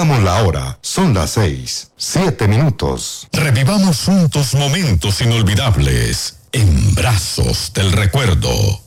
Marcamos la hora. Son las 6:07. Revivamos juntos momentos inolvidables en Brazos del Recuerdo.